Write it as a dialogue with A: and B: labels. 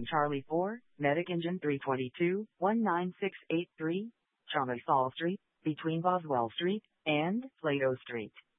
A: Charlie 4, Medic Engine 322, 19683, Chalmers Street, between Boswell Street and Plato Street.